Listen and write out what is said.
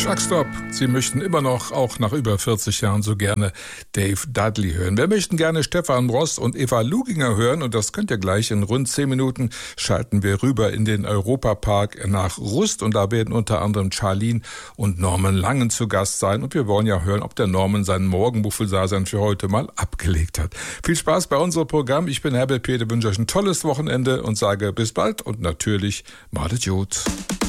Truckstop. Sie möchten immer noch, auch nach über 40 Jahren, so gerne Dave Dudley hören. Wir möchten gerne Stefan Rost und Eva Luginger hören und das könnt ihr gleich in rund 10 Minuten. Schalten wir rüber in den Europapark nach Rust und da werden unter anderem Charlene und Norman Langen zu Gast sein und wir wollen ja hören, ob der Norman seinen Morgenmuffel-Dasein für heute mal abgelegt hat. Viel Spaß bei unserem Programm. Ich bin Herbert Peter, wünsche euch ein tolles Wochenende und sage bis bald und natürlich madet gut.